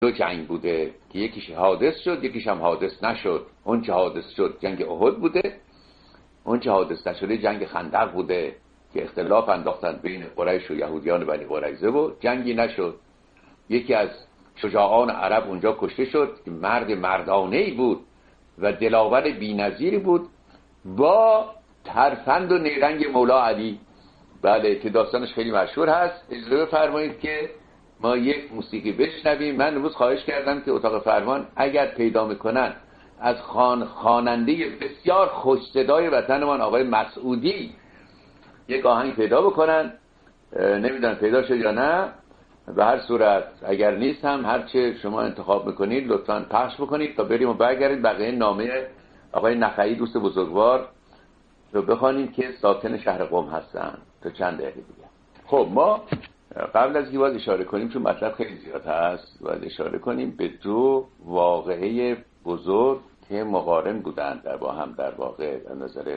دو جنگ بوده که یکیش حادث شد یکیش هم حادث نشد. اون چه حادث شد جنگ احد بوده، اون چه حادث نشده جنگ خندق بوده که اختلاف انداختن بین قریش و یهودیان بنی قریظه و جنگی نشد. یکی از شجاعان عرب اونجا کشته شد که مرد مردانه‌ای بود و دلاور بی‌نظیری بود با ترفند و نیرنگ مولا علی. بله که داستانش خیلی مشهور هست. اجازه بفرمایید که ما یک موسیقی بشنویم. من امروز خواهش کردم که اتاق فرمان اگر پیدا میکنن از خواننده بسیار خوش صدای وطنمان آقای مسعودی یک آهنگ پیدا بکنن. نمیدونم پیدا شد یا نه. به هر صورت اگر نیست هم هرچه شما انتخاب میکنید لطفاً پخش بکنید تا بریم و برگردیم بقیه نامه آقای نخعی دوست بزرگوار رو بخوانیم که ساکن شهر قم هستن تا چند دقیقه دیگه. خب ما قبل از اینکه باید اشاره کنیم چون مطلب خیلی زیاد هست باید اشاره کنیم به دو واقعه بزرگ که مقارن بودند با هم در واقع در نظر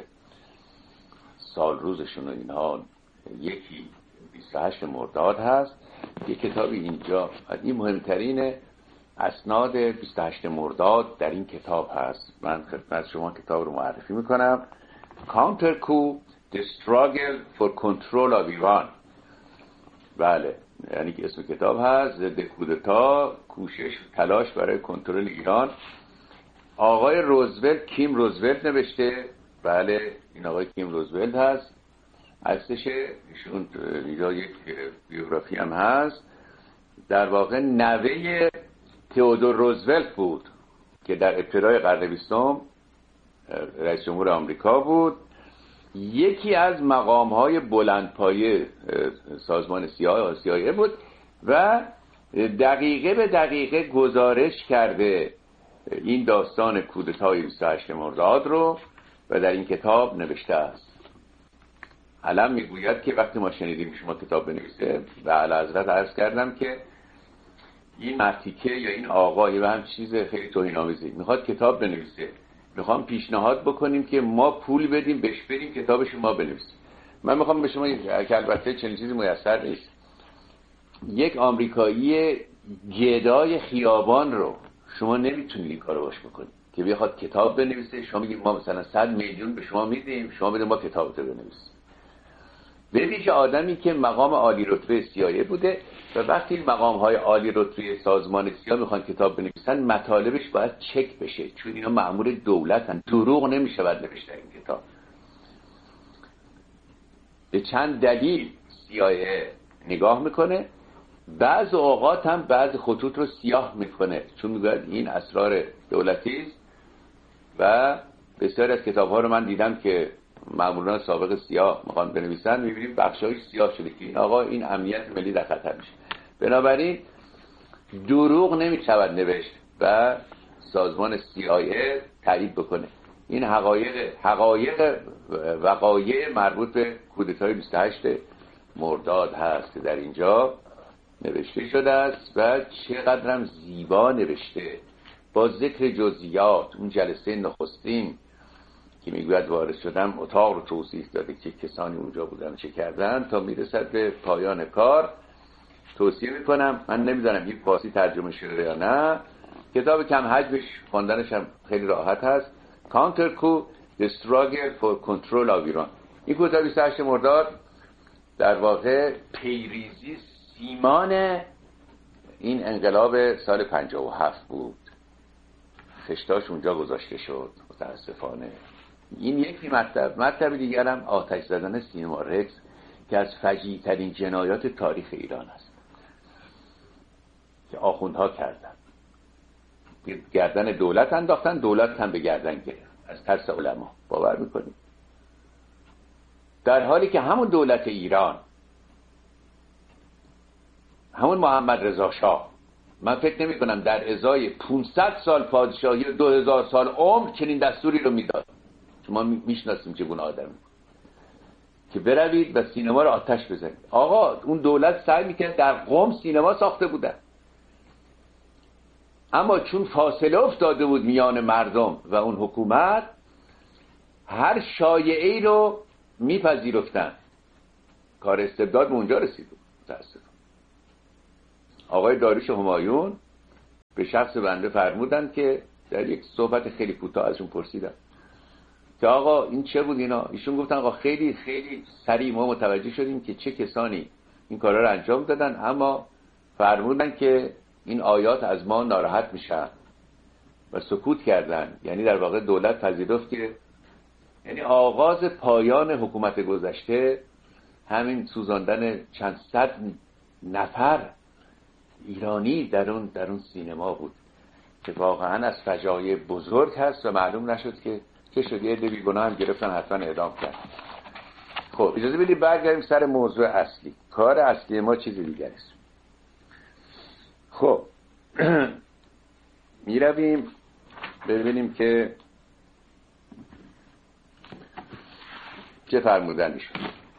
سال روزشون و اینها. یکی 28 مرداد هست. یک کتابی اینجا این مهمترین اسناد 28 مرداد در این کتاب هست. من خدمت شما کتاب رو معرفی میکنم. Counter Coup The Struggle for Control of Iran. بله یعنی که اسم کتاب هست ضد کودتا کوشش تلاش برای کنترل ایران. آقای روزولت کیم روزولت نوشته. بله این آقای کیم روزولت هست. هستش ایشون اینجا یک بیوگرافی هم هست. در واقع نوه تئودور روزولت بود که در ابتدای قرن 20 رئیس جمهور آمریکا بود. یکی از مقام‌های بلندپایه سازمان CIA بود و دقیقه به دقیقه گزارش کرده این داستان کودتای 28 مرداد رو و در این کتاب نوشته است. علم میگوید که وقتی ما شنیدیم شما کتاب بنویسه و اعلیحضرت عرض کردم که این مرتیکه یا این آقای و هم چیز خیلی توهین‌آمیزی میخواد کتاب بنویسه، میخوام پیشنهاد بکنیم که ما پول بدیم بهش بریم کتابش ما بنویسیم. من میخوام به شما که البته چنین چیزی میسر نیست. یک آمریکایی گدای خیابان رو شما نمیتونید این کارو باش بکنید که بخواد کتاب بنویسه. شما میگید ما مثلا 100 میلیون به شما میدیم شما بده ما کتابتو بنویسیم. ببینید آدمی که مقام عالی رتبه CIA بوده و وقتی مقام‌های عالی رتبه سازمان CIA میخوان کتاب بنویسن مطالبش باید چک بشه چون اینا مأمور دولتن. دروغ نمیشود نوشت در این کتاب. به چند دلیل CIA نگاه میکنه. بعض اوقات هم بعض خطوط رو سیاه میکنه چون میگه این اسرار دولتی است و بسیاری از کتاب‌ها رو من دیدم که ماموران سابق سیاه میخوان بنویسن میبینیم بخشایش سیاه شده که این آقا این امنیت ملی در خطر میشه. بنابراین دروغ نمیشود نوشت و سازمان CIA تایید بکنه. این حقایق وقایع مربوط به کودتای 28 مرداد هست که در اینجا نوشته شده است و چقدرم زیبا نوشته با ذکر جزئیات. اون جلسه نخستین که میگوید وارد شدم اتاق رو توضیح داده که کسانی اونجا بودن چه کردن تا میرسد به پایان کار. توصیه میکنم. من نمیدونم این فارسی ترجمه شده یا نه. کتاب کم حجمش خواندنش هم خیلی راحت هست. Counter Coup The Struggle for Control of Iran. این کتاب 28 مرداد در واقع پیریزی سیمان این انقلاب سال 57 بود. خشتاش اونجا گذاشته شد متاسفانه. این یکی مطلب دیگر هم آتش زدن سینما رکس که از فجیع ترین جنایات تاریخ ایران است که آخوندها کردن. گردن دولت انداختن، دولت هم به گردن گرفت از ترس علما. باور میکنید؟ در حالی که همون دولت ایران همون محمد رضا شاه من فکر نمی کنم در ازای 500 سال پادشاهی و 2000 سال عمر چنین دستوری رو میداد. شما میشناسیم چگونه آدمی که بروید و سینما رو آتش بزنید. آقا اون دولت سعی میکنه در قم سینما ساخته بودن اما چون فاصله افتاده بود میان مردم و اون حکومت هر شایعه‌ای رو میپذیرفتن. کار استبداد به اونجا رسید. متاسفم. آقای داریوش همایون به شخص بنده فرمودند که در یک صحبت خیلی کوتاه ازشون پرسیدم که آقا این چه بود اینا؟ ایشون گفتن آقا خیلی خیلی سریع ما متوجه شدیم که چه کسانی این کارا رو انجام دادن، اما فرمودن که این آیات از ما ناراحت میشن و سکوت کردن. یعنی در واقع دولت پذیرفت که یعنی آغاز پایان حکومت گذشته همین سوزاندن چند صد نفر ایرانی در اون سینما بود که واقعا از فجایع بزرگ هست و معلوم نشد که چه شد. یه عده بیگناه هم گرفتن حتما اعدام کرد. خب اجازه بدید برگردیم سر موضوع اصلی. کار اصلی ما چیزی دیگر است. خب می رویم ببینیم که چه فرمودن ایشون.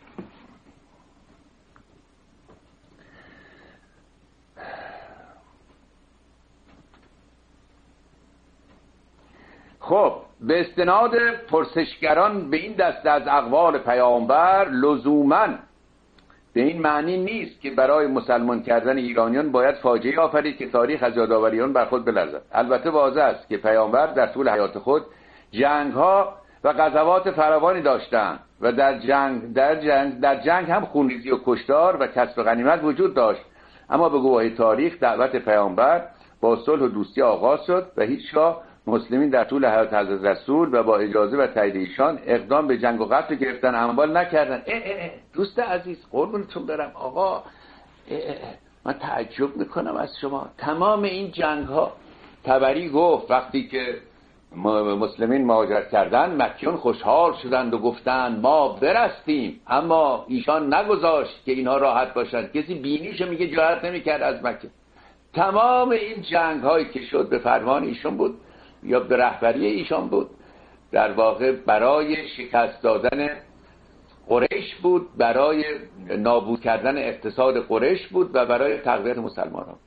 خب به استناد پرسشگران به این دسته از اقوال پیامبر لزوماً به این معنی نیست که برای مسلمان کردن ایرانیان باید فاجعه آفرید که تاریخ از یادآوریان بر خود بلرزد. البته واضح است که پیامبر در طول حیات خود جنگ‌ها و غزوات فراوانی داشتند و در جنگ هم خونریزی و کشتار و کسب غنیمت وجود داشت، اما به گواهی تاریخ دعوت پیامبر با صلح و دوستی آغاز شد و هیچگاه مسلمین در طول حیات حضرت رسول و با اجازه و تایید ایشان اقدام به جنگ و قتل گرفتن اموال نکردن. دوست عزیز قربونتون برم آقا، من تعجب میکنم از شما. تمام این جنگ ها طبری گفت وقتی که مسلمین مهاجرت کردن مکیون خوشحال شدند و گفتند ما برستیم، اما ایشان نگذاشت که اینها راحت باشند. کسی بینیشو میگه جرأت نمیکرد از مکه. تمام این جنگ هایی که شد به فرمان ایشان بود یا به رهبری ایشان بود، در واقع برای شکست دادن قریش بود، برای نابود کردن اقتصاد قریش بود و برای تقویت مسلمانان.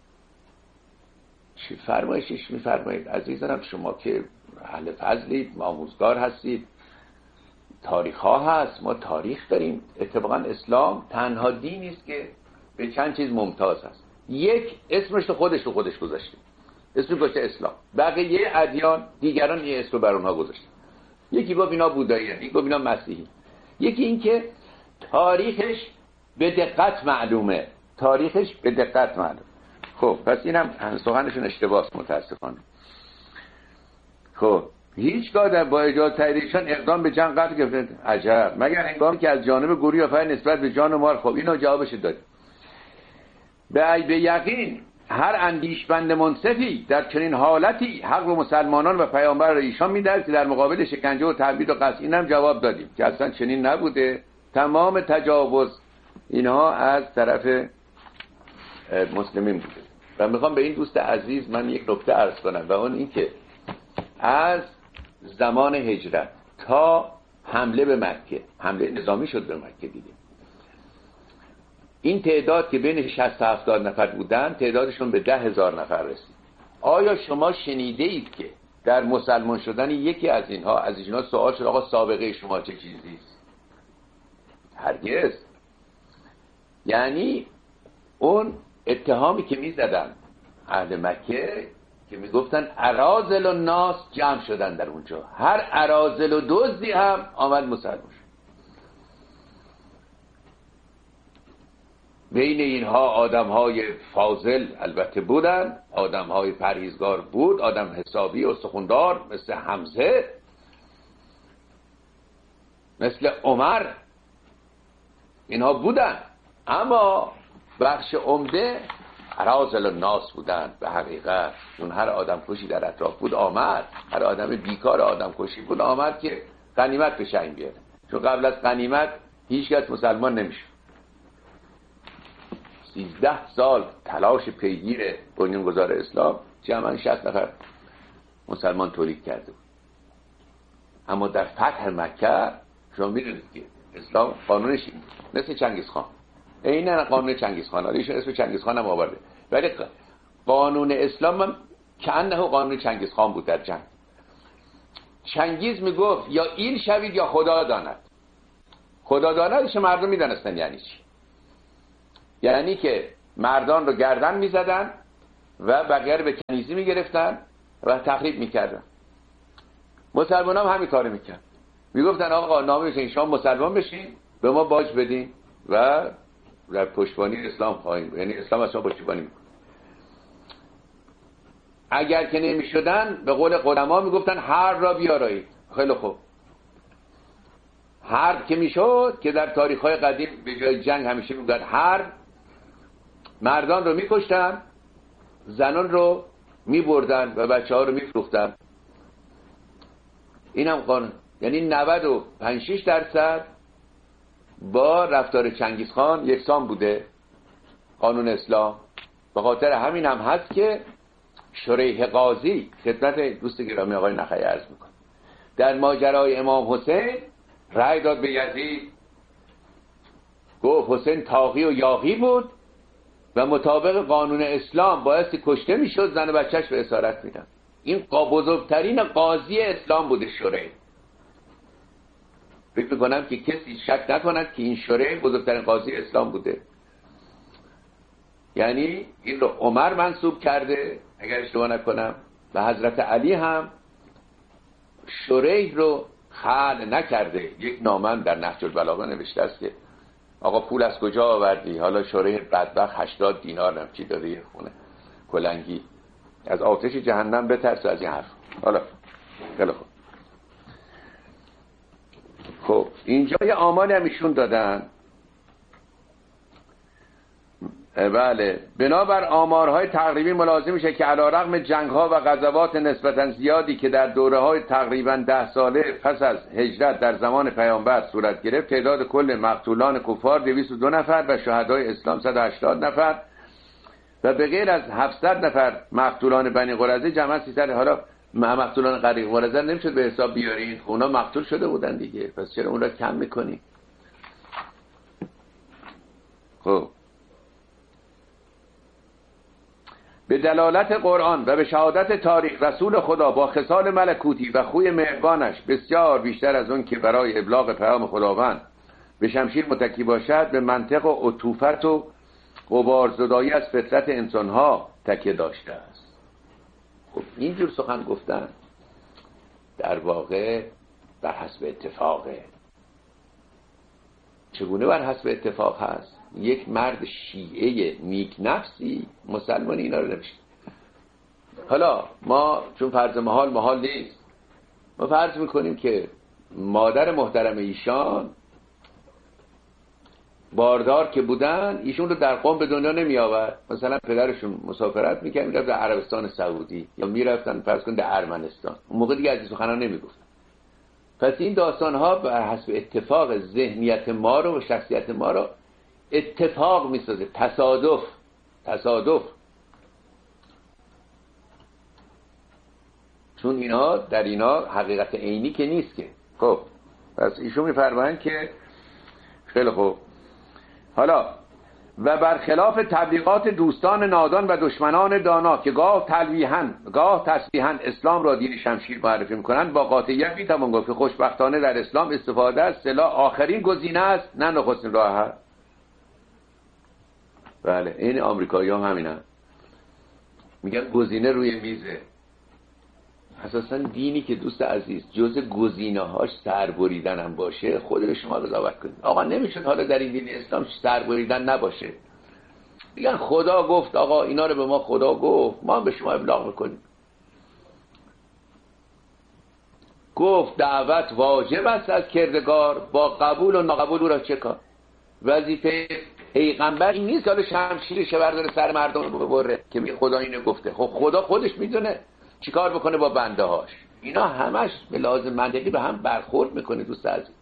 چه فرمایشش میفرمایید عزیزانم؟ شما که اهل فضلید، آموزگار هستید، تاریخ ها هست، ما تاریخ داریم. اتفاقا اسلام تنها دینی است که به چند چیز ممتاز هست. یک، اسمش رو خودش گذاشته، اسم گذاشته اسلام. بقیه ادیان دیگران این اسم رو بر اونها گذاشتن. یکی گفت اینا بودایی، یکی گفت اینا مسیحی. یکی این که تاریخش به دقت معلومه. خب پس اینم سخنشون اشتباهه متاسفانه. خب هیچگاه با اجازه تاییدشان اقدام به جنگ قتل گرفتن. عجب، مگر هنگامی که از جانب گروهی آفرین نسبت به جان و مال. خب اینو جوابش داد. به یقین هر اندیشمند منصفی در چنین حالتی حق و مسلمانان و پیامبر را ایشان می‌دهد که در مقابل شکنجه و تبعید و قتل. اینم جواب دادیم که اصلا چنین نبوده. تمام تجاوز اینها از طرف مسلمین بوده. و میخوام به این دوست عزیز من یک نکته عرض کنم و اون این که از زمان هجرت تا حمله به مکه، حمله نظامی شد به مکه دیگه، این تعداد که بین 60 تا 70 نفر بودن تعدادشون به 10,000 نفر رسید. آیا شما شنیده اید که در مسلمان شدن یکی از اینها سوال شد آقا سابقه شما چه چیزی است؟ هرگز. یعنی اون اتهامی که میزدن اهل مکه که میگفتن اراذل الناس جمع شدن در اونجا، هر اراذل و دزدی هم آمد مسلمان شد. بین اینها آدم‌های فاضل البته بودن، آدم‌های پرهیزگار بود، آدم حسابی و سخندار مثل حمزه، مثل عمر، اینها بودن، اما بخش عمده اراذل الناس بودن. به حقیقت اون هر آدم کشی در اطراف بود آمد، هر آدم بیکار آدم کشی بود آمد که غنیمت به شأن بیاره، چون قبل از غنیمت هیچ کس مسلمان نمیشه. 13 سال تلاش پیگیر بنیانگذار اسلام جمعاً 60 نفر مسلمان تولید کرده بود. اما در فتح مکه شما میدونید که اسلام قانونش مثل چنگیزخان، عیناً قانون چنگیزخان، ایشون اسم چنگیزخان هم آورده، ولی قانون اسلام هم کأنه قانون چنگیزخان بود در جنگ. چنگیز میگفت یا این شوید یا خدا داند. خدا داندش مردم میدونستن یعنی چی. یعنی که مردان رو گردن میزدن و بقیه رو به کنیزی میگرفتن و تخریب میکردن. مسلمان هم همین کارو میکرد، میگفتن آقا نامه بزنین شما مسلمان بشین به ما باج بدین و در پشتیبانی اسلام خواهیم، یعنی اسلام از شما پشتیبانی میکنه. اگر که نمیشدن به قول قدما میگفتن حرب را بیارایید. خیلی خوب، حرب که میشد، که در تاریخ‌های قدیم به جای جنگ همیشه میگن حرب، مردان رو میکشتن، زنان رو میبردن و بچه‌ها رو میفروختن. این هم قانون، یعنی 95-6% با رفتار چنگیزخان یکسان بوده قانون اسلام. به خاطر همین هم هست که شریح قاضی، خدمت دوست گرامی آقای نخعی عرض میکنم، در ماجرای امام حسین رأی داد به یزید، گفت حسین تاغی و یاغی بود و مطابق قانون اسلام بایستی کشته میشد، زن و بچهش به اسارت میدن. این بزرگترین قاضی اسلام بوده شریح. فکر میکنم که کسی شک نکند که این شریح بزرگترین قاضی اسلام بوده. یعنی این رو عمر منصوب کرده اگر اشتباه نکنم، و حضرت علی هم شریح رو خلع نکرده. یک نامه در نهج البلاغه نوشته است که آقا پول از کجا آوردی؟ حالا شریح بدبخت 80 دینار هم چی داره یه خونه کلنگی، از آتش جهنم بترس از این حرف. حالا خیلی خوب، خب اینجا یه آماری هم ایشون دادن. بله، بنابر آمارهای تقریبی ملاحظه میشه که علیرغم جنگ‌ها و غزوات نسبتاً زیادی که در دوره‌های تقریباً 10 ساله پس از هجرت در زمان پیامبر صورت گرفت، تعداد کل مقتولان کفار 202 نفر و شهدای اسلام 180 نفر و به غیر از 700 نفر مقتولان بنی قریظه جمعاً 300. حالا مقتولان بنی قریظه نمیشد به حساب بیارین، اونا مقتول شده بودن دیگه، پس چرا اون را کم می‌کنی؟ خب به دلالت قرآن و به شهادت تاریخ، رسول خدا با خصال ملکوتی و خوی مهربانش بسیار بیشتر از اون که برای ابلاغ پیام خداوند به شمشیر متکی باشد، به منطق و عطوفت و غبارزدایی از فطرت انسانها تکیه داشته است. خب اینجور سخن گفتن در واقع بر حسب اتفاقه. چگونه بر حسب اتفاق هست؟ یک مرد شیعه نیک نفسی مسلمان اینا رو نمیشه. حالا ما چون فرض محال نیست، ما فرض میکنیم که مادر محترم ایشان باردار که بودن، ایشون رو در قم به دنیا نمی آورد. مثلا پدرشون مسافرت میکرد میرفت در عربستان سعودی یا میرفتن فرض کن در ارمنستان، اون موقع دیگه از این سخنا نمیگفتن. پس این داستان ها بر حسب اتفاق ذهنیت ما رو و شخصیت ما رو اتفاق میسازه، تصادف. چون اینا در اینا حقیقت عینی که نیست که. خب پس ایشون میفرمایند که خیلی خوب، حالا و برخلاف تبلیغات دوستان نادان و دشمنان دانا که گاه تلویحاً گاه تصریحاً اسلام را دین شمشیر معرفی میکنند، با قاطعیت میتوان گفت که خوشبختانه در اسلام استفاده از سلاح آخرین گزینه است، نه نخستین راه حل. بله، این آمریکایی هم همینن، میگن گزینه روی میزه. اساسا دینی که دوست عزیز جز گزینه هاش سربریدن هم باشه، خود به شما قضاوت کنید. آقا نمیشد حالا در این دین اسلام سربریدن نباشه؟ میگن خدا گفت، آقا اینا رو به ما خدا گفت، ما هم به شما ابلاغ میکنیم. گفت دعوت واجب است از کردگار، با قبول و ناقبول او را چه کار؟ وظیفه پیغمبر این نیست که حالا شمشیرش برداره سر مردم رو ببره که می خدا اینو گفته. خب خدا خودش میدونه چیکار بکنه با بنده هاش. اینا همش به لازم منطقی به هم برخورد میکنه دوست عزیز.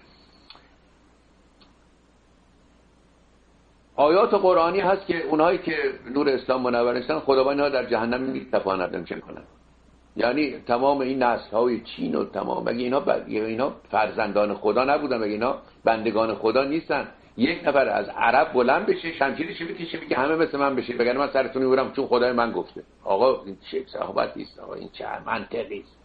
آیات قرآنی هست که اونهایی که نور اسلام منور نیستن خداوند اینها در جهنم میتپاند نمیشه کنن. یعنی تمام این نسل‌های چین و تمام مگه اینا فرزندان خدا نبودن؟ مگه اینا بندگان خدا نیستن؟ یک نفر از عرب بلند بشه شمشیرش بکشه بگه همه مثل من بشه، بگن من سرتون میبرم چون خدای من گفته. آقا این چه صحبت نیست، آقا این چه منطقی است؟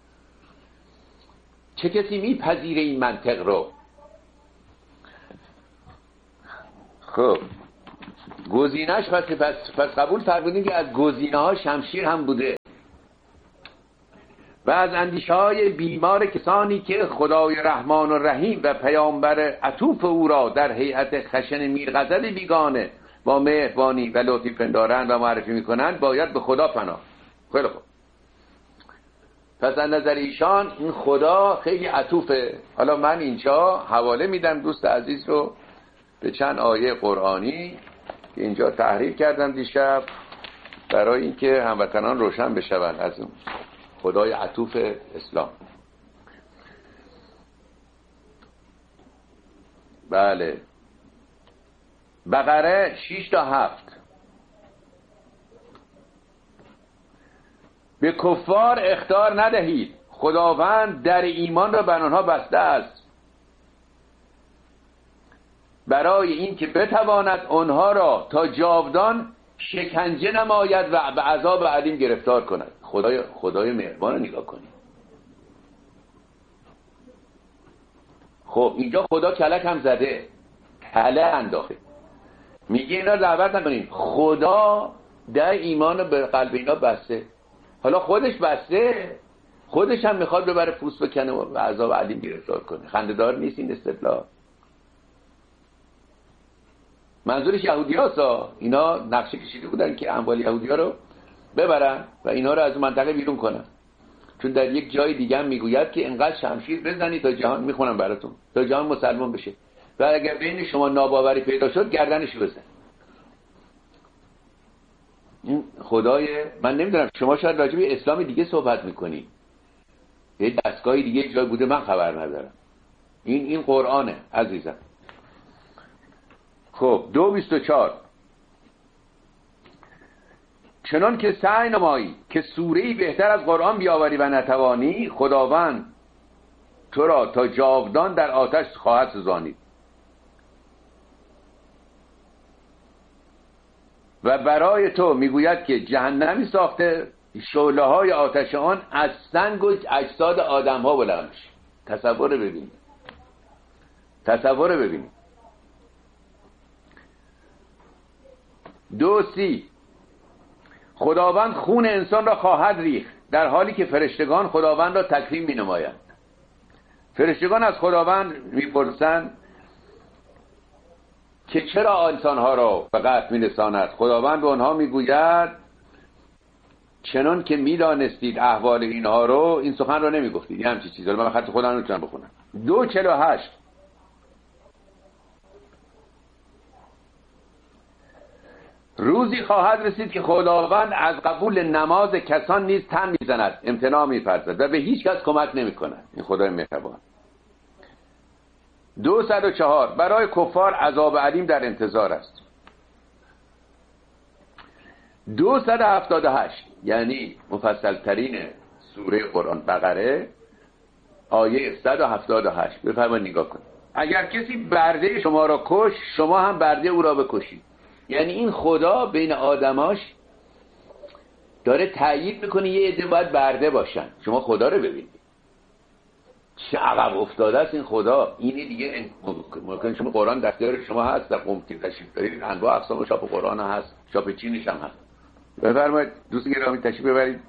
چه کسی میپذیره این منطق رو؟ خب گزینش پس قبول فرمودیم که از گزینه ها شمشیر هم بوده و از اندیشه های بیمار کسانی که خدای رحمان و رحیم و پیامبر عطوف او را در هیئت خشن میرغزل بیگانه با مهربانی و لطفی پندارند و معرفی میکنند باید به خدا پناه. خیلی خوب، پس از نظر ایشان این خدا خیلی عطوفه. حالا من اینجا حواله میدم دوست عزیز رو به چند آیه قرآنی که اینجا تحریر کردم دیشب برای اینکه هموطنان روشن بشوند از اون خدای عطوف اسلام. بله، بقره 6 تا 7. به کفار اخطار ندهید، خداوند در ایمان را بر آنها بسته است برای اینکه بتواند آنها را تا جاودان شکنجه نماید و به عذاب علیم گرفتار کند. خدای مهربان رو نگاه کنید. خب اینجا خدا کلک هم زده، تله انداخته، میگه اینا دعوت نکنید. خدا در ایمان رو به قلب اینا بسته. حالا خودش بسته، خودش هم میخواد ببره پوست بکنه و به عذاب علیم گرفتار کنه. خنده‌دار نیست این استدلال. منظورش یهودی هاست. اینا نقشه کشیده بودن که اموال یهودی ها رو ببرن و اینا رو از منطقه بیرون کنن، چون در یک جای دیگه هم میگوید که انقدر شمشیر بزنید تا جهان، میخونم براتون، تا جهان مسلمان بشه و اگر بین شما ناباوری پیدا شد گردنش بزن. این خدای، من نمیدونم شما شاید راجع به اسلام دیگه صحبت میکنی، یه دستگاهی دیگه جای بوده من خبر ندارم. این قرآنه عزیزم. خب 2:24 چنان که سعی نمایی که سوره‌ای بهتر از قرآن بیاوری و نتوانی، خداوند تو را تا جاودان در آتش خواهد سوزانید و برای تو میگوید که جهنمی ساخته شعله های آتش آن از سنگ و اجساد آدم ها بلند میشه. تصور ببینید. 2:30 خداوند خون انسان را خواهد ریخت در حالی که فرشتگان خداوند را تکریم می نمایند. فرشتگان از خداوند میپرسند که چرا انسانها را به قتل می رساند. خداوند به آنها میگوید چنان که میدانستید احوال اینها رو، این سخن رو نمیگفتید. یه همچین چیزا رو من خط خودم نمیتونم بخونم. 2:48 روزی خواهد رسید که خداوند از قبول نماز کسان نیز تن میزند، امتناع می‌فرزد و به هیچ کس کمک نمی‌کند. این خدای مهربان. 204 برای کفار عذاب علیم در انتظار است. 278 یعنی مفصل ترین سوره قرآن بقره آیه 178 بفرمایید نگاه کنید. اگر کسی برده شما را کش، شما هم برده او را بکشید. یعنی این خدا بین آدماش داره تأیید میکنه یه عده باید برده باشن. شما خدا رو ببینید چه عقب افتاده است این خدا. اینی دیگه ممکن شما قرآن دستیار شما هست، در قمتی تشریف دارید، انواع اقسام چاپ قرآن هست، چاپ چینش هم هست. بفرمایید دوست گرامی تشریف ببرید.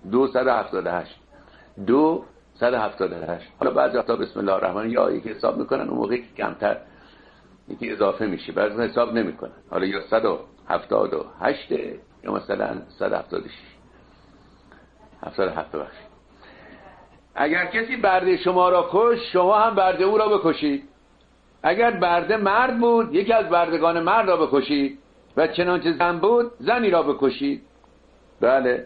278 حالا بعضی وقتا بسم الله الرحمن یا یکی حساب میکنن، اون موقعی که کمتر یکی اضافه میشه، بعضی حساب نمیکنن. حالا یا 178 یا مثلا 176 77 بخش. اگر کسی برده شما را کش، شما هم برده او را بکشید. اگر برده مرد بود، یکی از بردگان مرد را بکشید و چنانچه زن بود، زنی را بکشید. بله،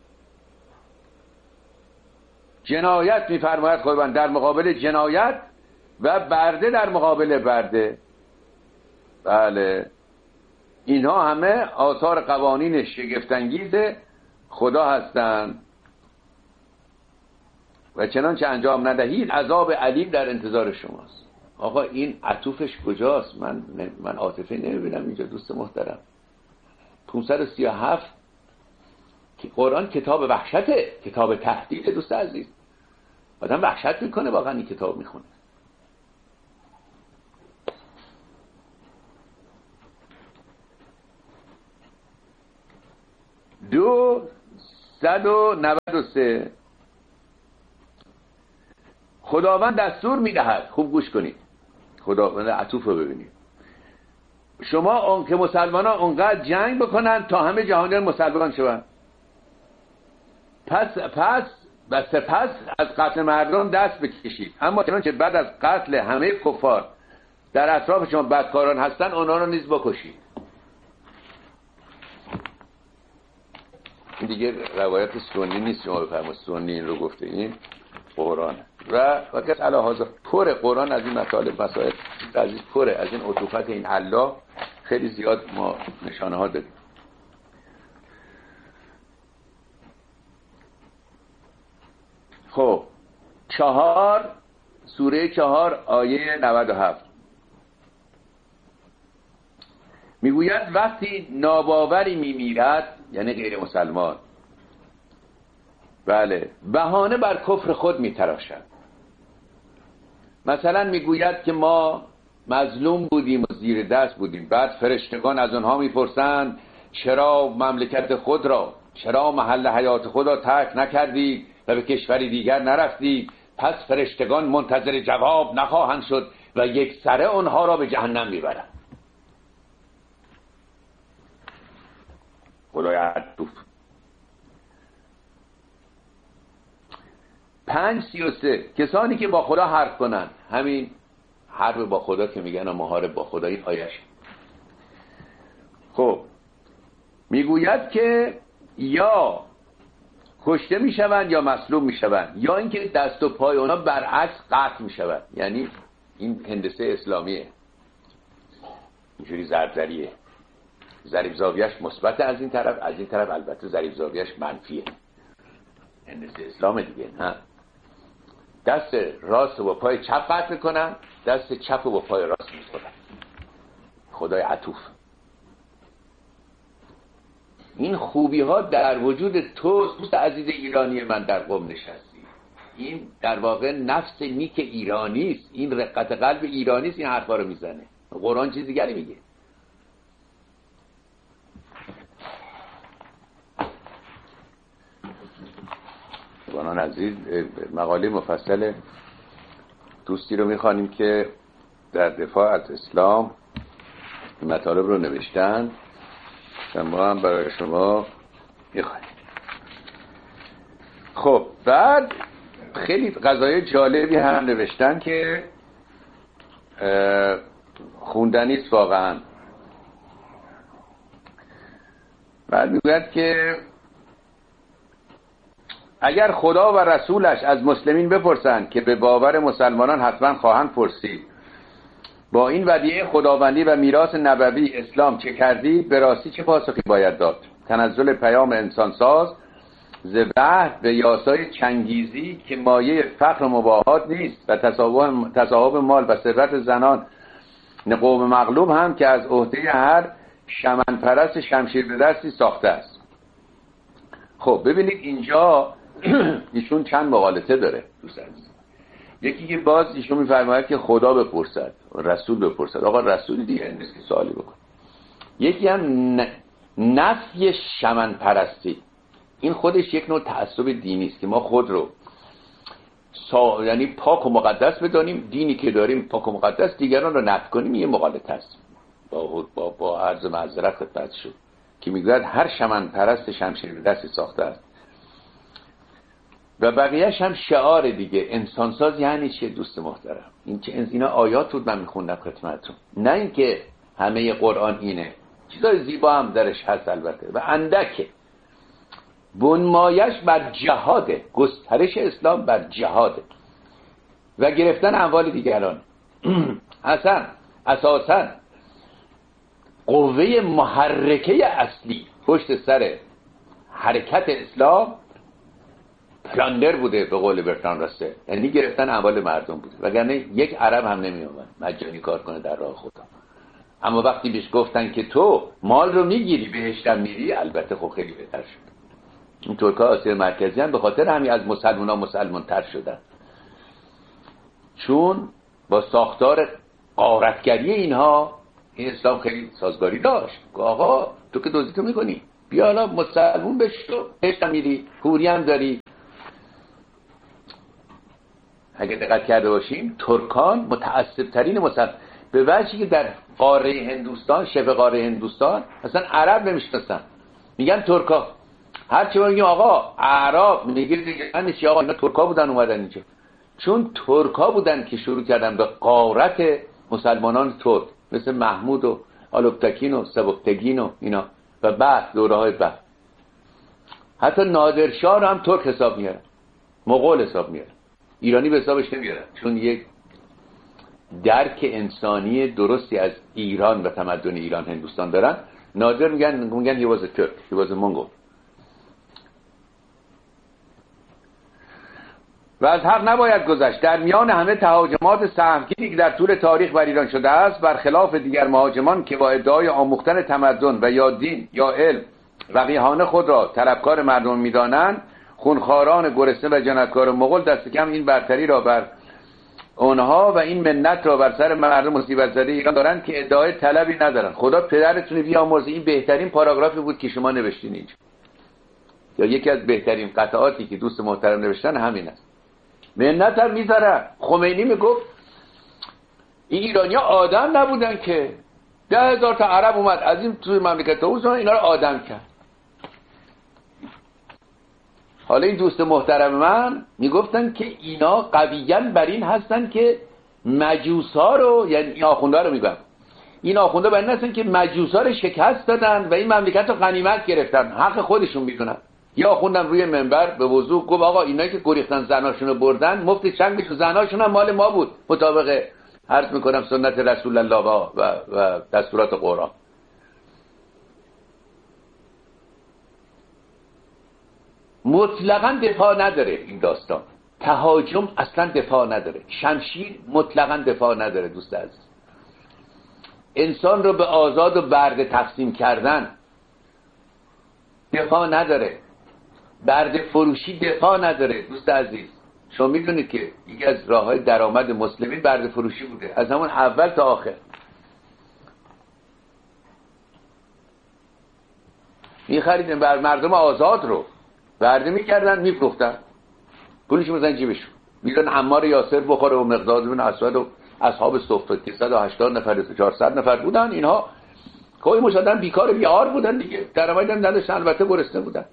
جنایت میفرماید خداوند در مقابل جنایت و برده در مقابل برده. بله، اینها همه آثار قوانین شگفت‌انگیز خدا هستند و چنانچه انجام ندهید عذاب علیم در انتظار شماست. آقا این عطوفش کجاست؟ من عاطفه نمیبینم اینجا دوست محترم. 537 که قرآن کتاب وحشته، کتاب تهدید دوست عزیز. آدم وحشت میکنه واقعا این کتاب میخونه. 293 خداوند دستور میدهد. خوب گوش کنید، خداوند عطوف رو ببینید. شما اون که مسلمانان اونقدر جنگ بکنن تا همه جهانیان مسلمان شون، پس از قتل مردم دست بکشید، اما چنانچه بعد از قتل همه کفار در اطراف شما بدکاران هستن اونها رو نیز بکشید. این دیگه روایت سنی نیست، شما بفرمایید سنی این رو گفته، این قرآن و فقط علاوه پر قرآن از این مطالب مسائل عزیز، پره از این عطوفت این الله خیلی زیاد ما نشانه ها داریم. خب سوره 4 آیه 97 میگوید وقتی ناباوری میمیرد، یعنی غیر مسلمان، بله، بهانه بر کفر خود میتراشد. مثلا میگوید که ما مظلوم بودیم و زیر دست بودیم، بعد فرشتگان از آنها میپرسند چرا مملکت خود را، چرا محل حیات خود را ترک نکردید و به کشوری دیگر نرفتید؟ پس فرشتگان منتظر جواب نخواهند شد و یک سره آنها را به جهنم میبرند. خدای عطوف. 5:33 کسانی که با خدا حرف کنند، همین حرف با خدا که میگن محارب با خدا، این آیش. خب میگوید که یا کشته میشوند یا مصلوب میشوند، یا اینکه دست و پای اونا برعکس قطع میشوند. یعنی این هندسه اسلامیه، اینجوری ضرب‌زریه، ضریب زاویه‌اش مثبت از این طرف البته ضریب زاویه‌اش منفیه. هندسه اسلام دیگه. ها، دست راست رو با پای چپ قطع میکنن، دست چپ رو با پای راست میکنن. خدای عطوف. این خوبی ها در وجود تو دوست عزیز ایرانی من در قم نشستی. این در واقع نفس نیک ایرانی است، این رقت قلب ایرانی است، این حرفا رو میزنه. قرآن چیز دیگری میگه. دوستان عزیز، مقاله مفصل دوستی رو میخوانیم که در دفاع از اسلام مطالب رو نوشتن و ما هم برای شما میخوانیم. خب بعد خیلی قضایای جالبی هم نوشتن که خوندنیست واقعا. بعد میگوید که اگر خدا و رسولش از مسلمین بپرسند که به باور مسلمانان حتما خواهند پرسید، با این ودیعه خداوندی و میراث نبوی اسلام چه کردید؟ به راستی چه پاسخی باید داد؟ تنزل پیام انسانساز ز وحی به یاسای چنگیزی که مایه فقر و مباهات نیست و تصاحب مال و ثروت زنان قوم مغلوب هم که از عهده هر شمن پرست شمشیر به دستی ساخته است. خب ببینید اینجا ایشون چند مقالطه داره دوستان. یکی که باز ایشون میفرماید که خدا بپرسد، رسول بپرسد. آقا رسول دیگه نیست که سوالی بکن. یکی هم نفی شمن پرستی، این خودش یک نوع تعصب دینی است که ما خود رو یعنی پاک و مقدس بدانیم، دینی که داریم پاک و مقدس، دیگران رو نفی کنیم، یه مقالطه است. با عرض معذرت خدمت شد که میگوید هر شمن پرست شمشیر به دستی ساخته است و بقیهش هم شعار دیگه. انسانساز یعنی چه دوست محترم؟ اینا آیات بود من میخوندم خدمتتون، نه اینکه همه قرآن اینه، چیزای زیبا هم درش هست البته و اندکه. بنمایش بر جهاده، گسترش اسلام بر جهاده و گرفتن اموال دیگران. اساساً قوه محرکه اصلی پشت سر حرکت اسلام پلاندر بوده به قول برتراند راسل، یعنی گرفتن اموال مردم بوده، وگرنه یک عرب هم نمی اومد مجانی کار کنه در راه خدا. اما وقتی بهش گفتن که تو مال رو میگیری بهشتم میری، البته خب خیلی بهتر شد. این ترک‌ها آسیا مرکزی هم به خاطر همین از مسلمان تر شدن، چون با ساختار غارتگری اینها این اسلام خیلی سازگاری داشت. آقا تو که دزدی تو میکنی، بیا حالا مسلمون بشو، بهش میری، حوری هم داری. اگه دقت کرده باشیم ترکان متعصب‌ترین به وجهی که در قاره هندوستان، شبه قاره هندوستان اصلا عرب نمیشناسن، میگن ترکا. هر چی میگیم آقا اعراب، میگید دیگه انش آقا اینا ترکا بودن اومدن اینجا، چون ترکا بودن که شروع کردن به غارت مسلمانان ترک، مثل محمود و آلوکتکین و سبکتگین و اینا، و بعد دوره‌های بعد حتی نادرشاه رو هم ترک حساب میارن، مغول حساب میارن، ایرانی به حسابش نمیارن، چون یک درک انسانی درستی از ایران و تمدن ایران هندوستان دارن. نادر میگن he was a Turk, he was a Mongol. و از حق نباید گذشت. در میان همه تهاجمات سهمگینی که در طول تاریخ بر ایران شده است، برخلاف دیگر مهاجمان که با ادعای آموختن تمدن و یا دین یا علم وقیحانه خود را طلبکار مردم می‌دانند، خونخواران گرسنه و جنایتکار مغول دست کم این برتری را بر اونها و این منت را بر سر مردم مصیبت زده ایران دارند که ادعای طلبی ندارن. خدا پدرتون بیامرزه، این بهترین پاراگرافی بود که شما نوشتین اینجا، یا یکی از بهترین قطعاتی که دوست محترم نوشتن همین است. منت هم میذاره. خمینی میگفت این ایرانی ها آدم نبودن که 10,000 تا عرب اومد از این توی مملکت اوزن اینا رو آدم کرد. حالا این دوست محترم من میگفتن که اینا قویاً بر این هستن که مجوسا رو، یعنی این آخونده رو میگن، این آخونده بر این هستن که مجوسا رو شکست دادن و این مملکت رو غنیمت گرفتن، حق خودشون میدونن. یا آخوندم روی منبر به وضوح گفت آقا اینایی که گریختن زناشون رو بردن مفت چنگ بشون، زناشون هم مال ما بود مطابق عرض میکنم سنت رسول الله و دستورات قرآن. مطلقاً دفاع نداره این داستان، تهاجم اصلا دفاع نداره، شمشیر مطلقاً دفاع نداره. دوست عزیز، انسان رو به آزاد و برده تقسیم کردن دفاع نداره، برده فروشی دفاع نداره. دوست عزیز، شما میدونید که یکی از راه‌های درآمد مسلمین برده فروشی بوده از همون اول تا آخر. می‌خریدن بر مردم آزاد رو برده می‌کردن، می‌فروختن، پولش می‌ذارن جیبشون، می‌رن عمار یاسر بخوره و مقداد بن اسود و اصحاب صفه که 180 نفر 400 نفر بودن، اینها کوی مشددن بیکار بیار بودن دیگه، درآمدی هم نداشتن، البته گرسنه بودن.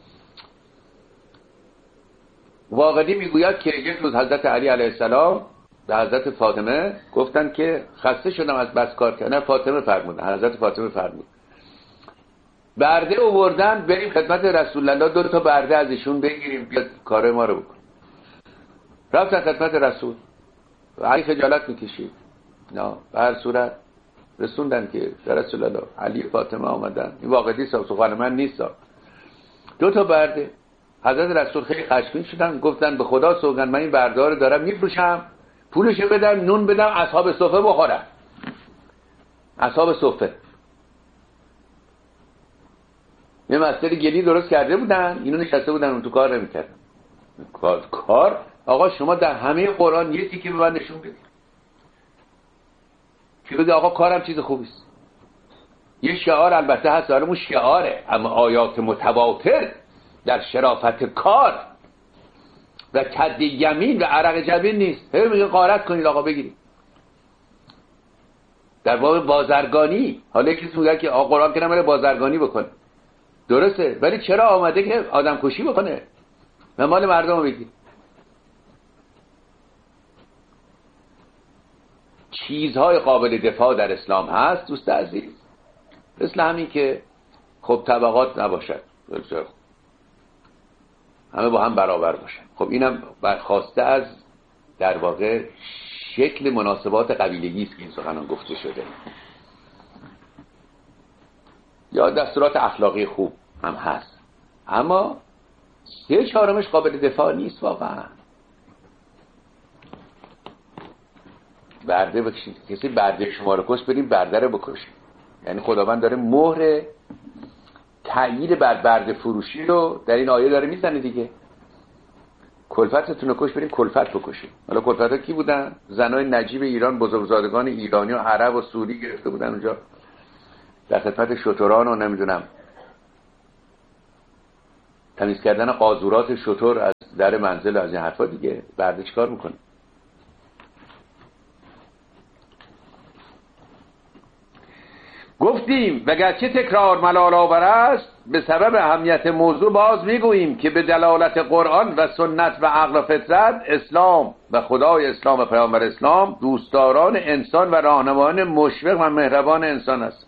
واقعی میگوید که یک روز حضرت علی علیه السلام به حضرت فاطمه گفتن که خسته شدم از بس کار کردن. فاطمه فرمودن، حضرت فاطمه فرمود برده آوردن بریم خدمت رسول الله، 2 تا برده از ایشون بگیریم بیاد کار ما رو بکن. رفتن خدمت رسول، علی خجالت میکشید، نه به هر صورت رسوندن که رسول الله علی فاطمه آمدن. این واقعی سخن من نیست. 2 تا برده. حضرت رسول خیلی خشمگین شدن، گفتن به خدا سوگند من این برده رو دارم میفروشم، پولشو بدم، نون بدم، اصحاب صفه بخورن. اصحاب صفه یه مسئله گلی درست کرده بودن، اینو نشسته بودن اون تو کار نمیکردن. کار آقا شما در همه قرآن یه تیکه به من نشون بدید که بگه آقا کارم چیز خوبی است. یه شعار البته هست، دارمون شعاره، اما آیات متواتر در شرافت کار و کد یمین و عرق جبین نیست. هی میگه غارت کنید آقا بگیرید. در باب بازرگانی حالا یکی میگه که آقا قرآن که نمیره بازرگانی بکنه، درسته، ولی چرا آمده که آدم کشی بکنه و مال مردم رو بگیر؟ چیزهای قابل دفاع در اسلام هست دوست عزیز، مثل همین که خب طبقات نباشد، همه با هم برابر باشن. خب اینم برخواسته از در واقع شکل مناسبات قبیلگی است که این سخنان گفته شده، یا دستورات اخلاقی خوب هم هست، اما 3/4 قابل دفاع نیست واقعا. برده بکشید، کسی برده شما رو کش، بریم برده رو بکشید. یعنی خداوند داره مهر تأیید بر برده فروشی رو در این آیه داره میزنه دیگه. کلفتتون رو کش، بریم کلفت بکشید. حالا کلفت ها کی بودن؟ زنای نجیب ایران، بزرگزادگان ایرانی و عرب و سوری گرفته بودن اونجا در خدمت شتران و نمیدونم تمیز کردن قاذورات شتر از در منزل، از این حرفا دیگه. برده چیکار میکنه؟ گفتیم وگرچه تکرار ملال آور است، به سبب اهمیت موضوع باز میگوییم که به دلالت قرآن و سنت و عقل و فطرت، اسلام و خدای اسلام و پیامبر اسلام دوستداران انسان و راهنمایان مشفق و مهربان انسان است.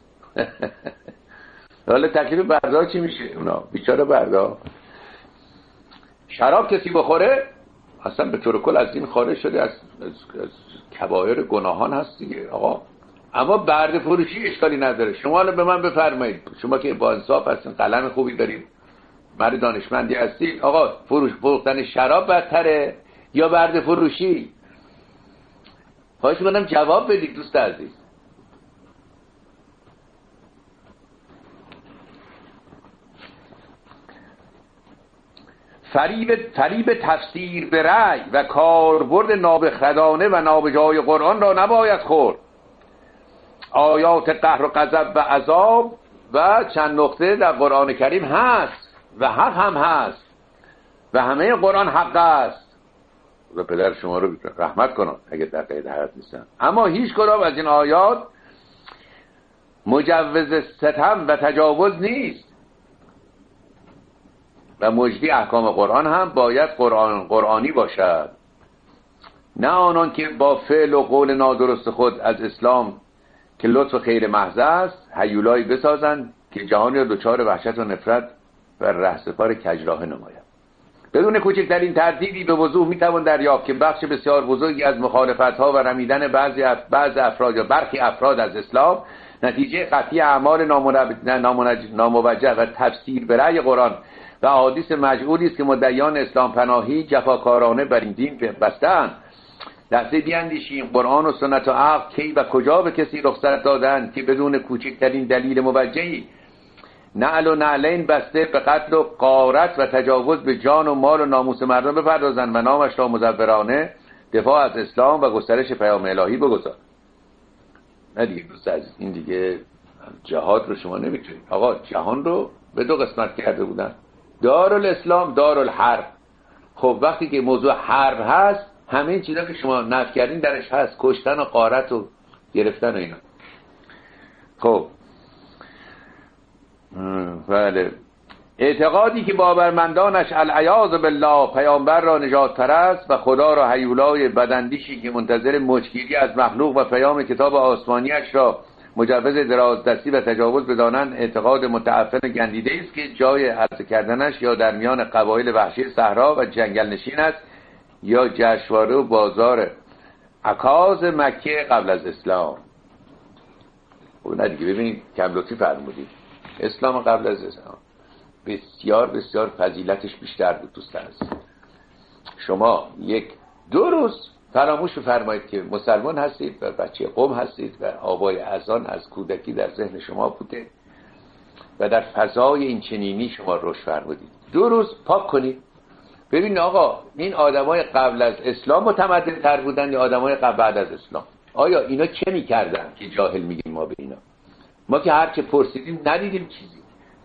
حالا تکلیف بردا چی میشه؟ اونا بیچاره بردا. شراب کسی بخوره اصلا به طور کل از دین خارج شده، از کبایر گناهان هست دیگه آقا. اما برده فروشی اشکالی نداره. شما حالا به من بفرمایید، شما که با انصاف هستین، قلم خوبی دارید، مرد دانشمندی هستید، آقا فروختن شراب بدتره یا برده فروشی؟ خواهش می‌کنم جواب بدید دوست عزیز. فریب تفسیر به رأی و کاربرد نابخردانه و نابجای قرآن را نباید خورد. آیات قهر و غضب و عذاب و چند نقطه در قرآن کریم هست و حق هم هست و همه قرآن حق است. و پدر شما رو رحمت کنم اگه در قید حیات نیستن. اما هیچ کدام از این آیات مجوز ستم و تجاوز نیست و مجدی احکام قرآن هم باید قرآنی باشد، نه آنان که با فعل و قول نادرست خود از اسلام که لطف و خیر محض است هیولایی بسازند که جهان را دچار وحشت و نفرت و رهسپار کجراه نماید. بدون کوچکترین تردیدی به وضوح میتوان دریافت که بخش بسیار بزرگی از مخالفت‌ها و رمیدن بعض افراد یا برخی افراد از اسلام نتیجه قطعی اعمال ناموجه و تفسیر به رأی قرآن و احادیث مجعولی است که مدعیان اسلام پناهی جفاکارانه بر این دین بستند. لحظه بیاندیشیم قرآن و سنت و عقل کی و کجا به کسی رخصت دادند که بدون کوچکترین دلیل موجهی نعل و نعلین بسته به قتل و غارت و تجاوز به جان و مال و ناموس مردم بپردازند و نامش را مزورانه دفاع از اسلام و گسترش پیام الهی بگذارند. نه دیگه دوست عزیز، این دیگه جهاد رو شما نمیتونید. آقا جهان رو به دو قسمت کرده بودن، دارالاسلام دارالحرب. خب وقتی که موضوع حرب هست همه این چیزا که شما نفی کردین درش هست، کشتن و غارت و گرفتن و اینا. خب بله، اعتقادی که باورمندانش العیاذ بالله پیامبر را نجات پرست و خدا را هیولای بداندیشی که منتظر مچگیری از مخلوق و پیام کتاب آسمانیش را مجوز درازدستی و تجاوز بدانند، اعتقاد متعفن و گندیده است که جای عرض کردنش یا در میان قبایل وحشی صحرا و جنگل نشین است یا جشنواره و بازار عکاظ مکه قبل از اسلام. خب نه دیگه، ببینید کم لطفی فرمودید. اسلام قبل از اسلام بسیار بسیار فضیلتش بیشتر بود دوست عزیز. شما یک دو روز فراموش بفرمایید که مسلمان هستید و بچه قوم هستید و آبای اذان از کودکی در ذهن شما بوده و در فضای این چنینی شما رشد فرمودید. دو روز پاک کنید ببین آقا این آدمای قبل از اسلام متمدن تر بودن یا آدمای بعد از اسلام؟ آیا اینا چه میکردن که جاهل میگیم ما به اینا؟ ما که هر چه پرسیدیم ندیدیم چیزی.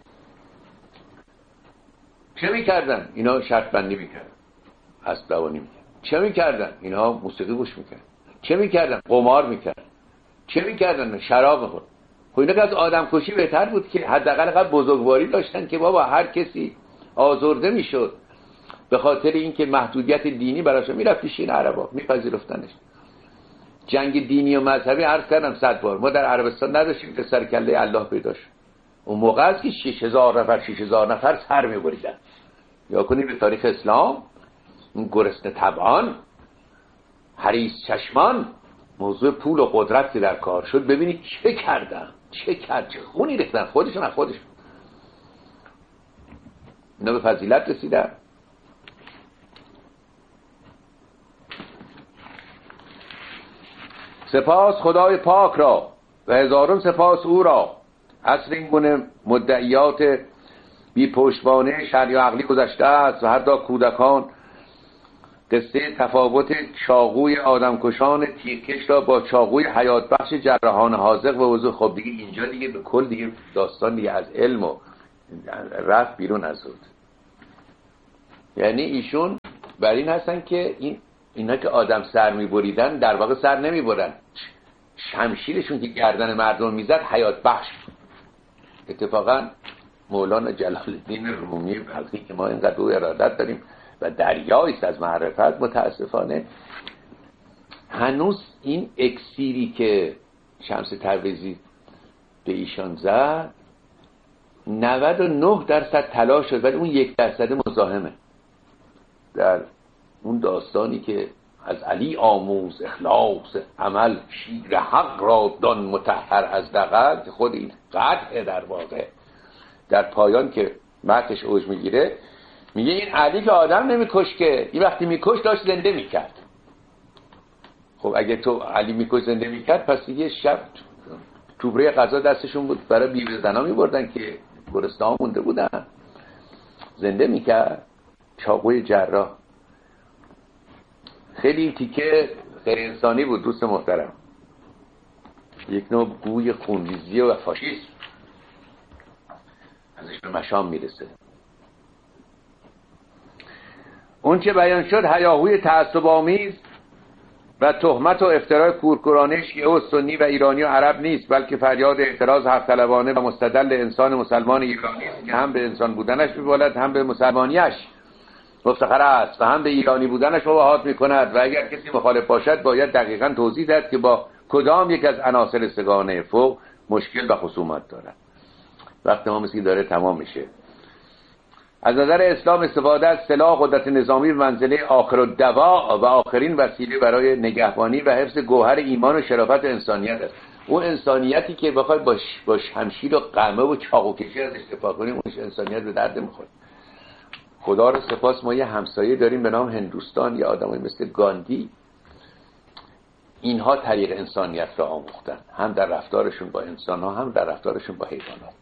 چه میکردن؟ اینا شرط بندی میکردن، اسب دوانی میکردن. چه میکردن؟ اینا موسیقی گوش میکردن. چه میکردن؟ قمار میکردن. چه میکردن؟ شراب میخوردن. خب اینا که از آدم کشی بهتر بود که حداقل قد بزرگواری داشتن که بابا هر کسی آزرده میشد به خاطر اینکه محدودیت دینی براش میرفت پیشین عربا میپذیرفتنش. جنگ دینی و مذهبی عرض کردم 100 بار ما در عربستان نداشتیم که سر کله الله پیدا شد. اون موقع است که 6000 نفر سر میبریدن. یا کنید به تاریخ اسلام اون گرسنه طبعان حریص چشمان موضوع پول و قدرت که در کار شد ببینید چه کردن، چه خونی ریختن خودشون از خودشون. اینا به فضیلت رسیدن. سپاس خدای پاک را و هزارم سپاس او را. عصر این گونه مدعیات بی پشتوانه شرعی و عقلی گذشته است و حتی کودکان قصه تفاوت چاقوی آدمکشان تیرکش را با چاقوی حیات بخش جراحان حاذق و وضوح. خب دیگه اینجا دیگه به کل دیگه داستان دیگه از علم و رفت بیرون از بود. یعنی ایشون بر این هستن که اینا که آدم سر میبریدن در واقع سر نمیبرن، شمشیرشون که گردن مردم میزد حیات بخش. اتفاقا مولانا جلال الدین رومی بلخی که ما اینقدر او ارادت داریم و دریایی است از معرفت، متاسفانه هنوز این اکسیری که شمس تبریزی به ایشان زد 99% طلا شد، ولی اون 1% مزاحمه. در اون داستانی که از علی آموز اخلاص عمل، شیر حق را دان مطهر از دغل، که خود این قطعه در واقع در پایان که متنش اوج میگیره میگه این علی که آدم نمیکش، که این وقتی میکش داشت زنده میکرد. خب اگه تو علی میکش زنده میکرد، پس دیگه شب توبره قضا دستشون بود، برای بیوه زنا میبردن که گرسنه‌ها مونده بودن، زنده میکرد. چاقوی جراح خیلی تیکه غیر انسانی بود دوست محترم، یک نوع بوی خونریزی و فاشیسم ازش به مشام میرسه. اون چه بیان شد هیاهوی تعصب آمیز و تهمت و افترای کورکورانه شیعه و سنی و ایرانی و عرب نیست، بلکه فریاد اعتراض حق طلبانه و مستدل انسان مسلمان ایرانی است که هم به انسان بودنش میبالد، هم به مسلمانیش مفتخر است و هم به ایرانی بودنش مباهات میکند. و اگر کسی مخالف باشد باید دقیقاً توضیح داد که با کدام یک از عناصر سگانه فوق مشکل و خصومت دارد. وقت ما مثل داره تمام میشه. از نظر اسلام استفاده از سلاح قدرت نظامی به منزله آخرالدوا و آخرین وسیله برای نگهبانی و حفظ گوهر ایمان و شرافت انسانیت است. اون انسانیتی که بخوای با شمشیر و قمه و چاقو کشی ازش دفاع کنیم، اون انسانیت به درد میخوره. خدا رو سپاس ما یه همسایه داریم به نام هندوستان، یه آدمای مثل گاندی. اینها طریق انسانیت را آموختن، هم در رفتارشون با انسان‌ها، هم در رفتارشون با حیوانات.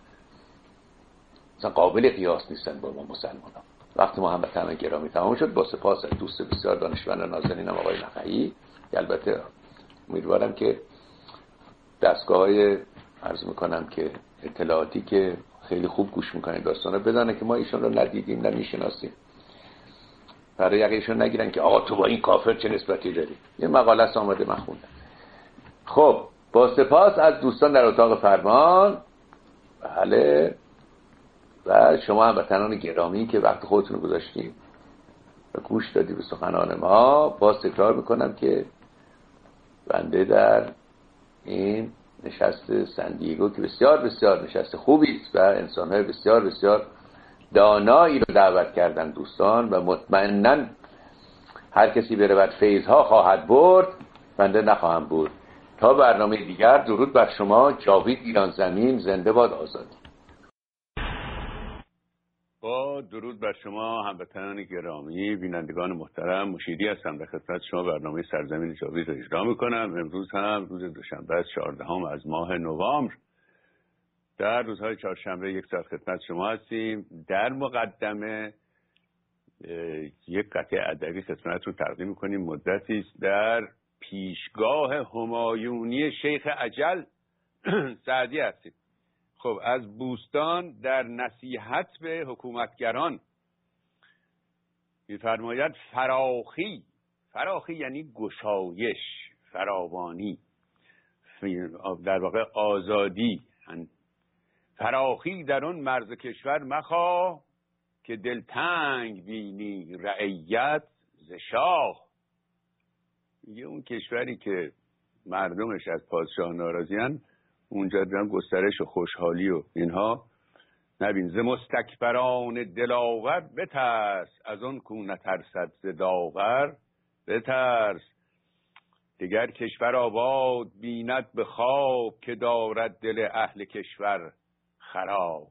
مثلا قابل قیاس نیستن با ما مسلمان‌ها. وقتی ما هموطنان گرامی تمام شد، با سپاس از دوست بسیار دانشمند نازنینم آقای نخعی، البته امیدوارم که دستگاه‌های عرض میکنم که اطلاعاتی که خیلی خوب گوش میکنن داستانا بدانه که ما ایشون رو ندیدیم نمیشناسیم، برای یقیشون نگیرن که آقا تو با این کافر چه نسبتی داری. یه مقاله است آمده من خوندم. خب با سپاس از دوستان در اتاق فرمان. بله و شما هموطنان گرامی که وقت خودتون رو گذاشتیم و گوش دادی به سخنان ما، باز تکرار میکنم که بنده در این نشست سندیگو که بسیار بسیار نشست خوبی است و انسان‌های بسیار بسیار دانایی رو دعوت کردن دوستان، و مطمئناً هر کسی برود فیض‌ها خواهد برد، بنده نخواهم بود. تا برنامه دیگر، درود بر شما. جاوید ایران زمین، زنده باد آزادی. با درود بر شما هموطنان گرامی، بینندگان محترم، مشیری هستم در خدمت شما. برنامه سرزمین جاوید رو اجرا میکنم. امروز هم روز دوشنبه 14 از ماه نوامبر. در روزهای چهارشنبه یک ساعت خدمت شما هستیم. در مقدمه یک قطعه ادبی خدمتتون تقدیم میکنیم. مدتی است در پیشگاه همایونی شیخ اجل سعدی هستیم. خب از بوستان در نصیحت به حکومتگران می‌فرماید فراخی یعنی گشایش، فراوانی، در واقع آزادی. فراخی در اون مرز کشور مخواه که دلتنگ بینی رعیت ز شاه. میگه اون کشوری که مردمش از پادشاه ناراضی‌اند اونجا دارن گسترش و خوشحالی و اینها نبین. ز مستکبران دلاور بترس، از اون کو نترسد ز داور بترس. دیگر کشور آباد بیند به خواب، که دارد دل اهل کشور خراب.